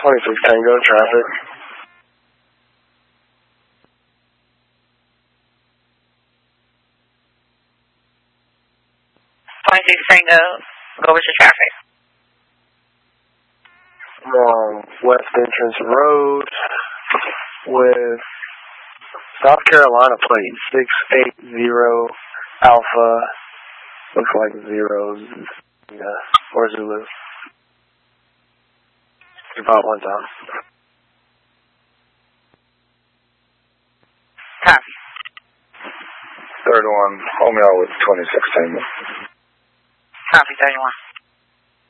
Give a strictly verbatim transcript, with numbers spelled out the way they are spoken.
twenty-six Tango traffic. twenty-six Tango, go with your traffic. I'm on West Entrance Road with South Carolina plate six eight zero Alpha. Looks like zeros. Yeah, or Zulu. About one time. Copy. Third one, Romeo with twenty-six Tango. Copy, thirty-one.